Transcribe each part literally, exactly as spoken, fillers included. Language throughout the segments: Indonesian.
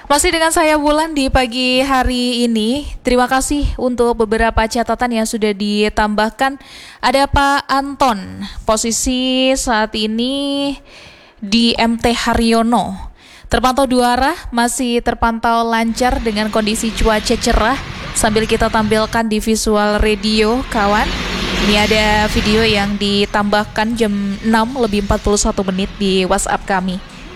Masih dengan saya Wulan di pagi hari ini. Terima kasih untuk beberapa catatan yang sudah ditambahkan. Ada Pak Anton, posisi saat ini di M T Haryono. Terpantau dua arah, masih terpantau lancar dengan kondisi cuaca cerah. Sambil kita tampilkan di visual radio, kawan. Ini ada video yang ditambahkan jam enam lebih empat puluh satu menit di WhatsApp kami.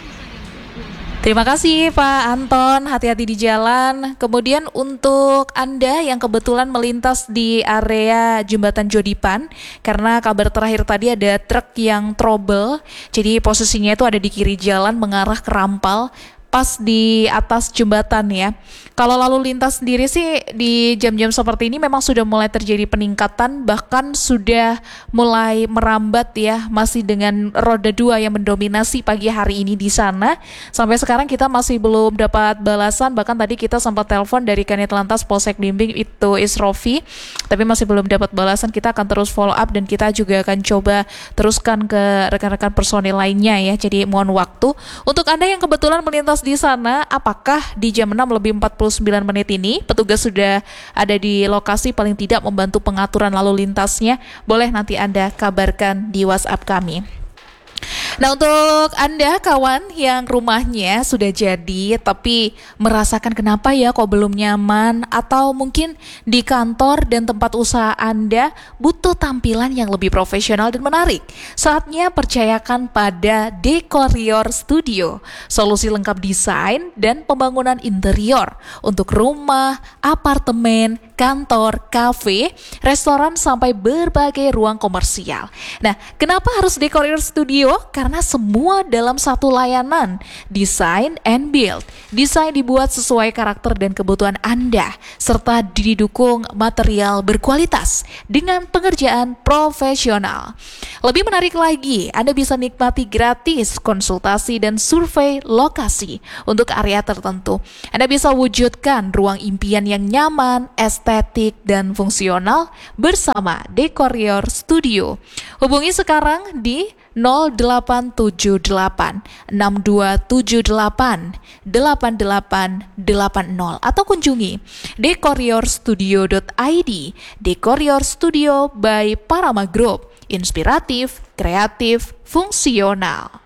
Terima kasih Pak Anton, hati-hati di jalan. Kemudian untuk Anda yang kebetulan melintas di area Jembatan Jodipan, karena kabar terakhir tadi ada truk yang trouble, jadi posisinya itu ada di kiri jalan mengarah ke Rampal, pas di atas jembatan ya. Kalau lalu lintas sendiri sih di jam-jam seperti ini memang sudah mulai terjadi peningkatan, bahkan sudah mulai merambat ya, masih dengan roda dua yang mendominasi pagi hari ini di sana. Sampai sekarang kita masih belum dapat balasan, bahkan tadi kita sempat telepon dari Kanit Lantas Polsek Blimbing itu Isrofi, tapi masih belum dapat balasan. Kita akan terus follow up dan kita juga akan coba teruskan ke rekan-rekan personil lainnya ya. Jadi mohon waktu. Untuk Anda yang kebetulan melintas di sana, apakah di jam enam lebih empat puluh sembilan menit ini petugas sudah ada di lokasi paling tidak membantu pengaturan lalu lintasnya? Boleh nanti Anda kabarkan di WhatsApp kami. Nah, untuk Anda kawan yang rumahnya sudah jadi tapi merasakan kenapa ya kok belum nyaman, atau mungkin di kantor dan tempat usaha Anda butuh tampilan yang lebih profesional dan menarik, saatnya percayakan pada Dekorior Studio, solusi lengkap desain dan pembangunan interior untuk rumah, apartemen, kantor, kafe, restoran sampai berbagai ruang komersial. Nah, kenapa harus Dekorior Studio? Karena semua dalam satu layanan, design and build. Desain dibuat sesuai karakter dan kebutuhan Anda, serta didukung material berkualitas dengan pengerjaan profesional. Lebih menarik lagi, Anda bisa nikmati gratis konsultasi dan survei lokasi untuk area tertentu. Anda bisa wujudkan ruang impian yang nyaman, estetik, dan fungsional bersama Dekorior Studio. Hubungi sekarang di nol delapan tujuh delapan enam dua tujuh delapan delapan delapan delapan nol atau kunjungi dekorior studio dot i d. Dekorior Studio by Parama Group, inspiratif, kreatif, fungsional.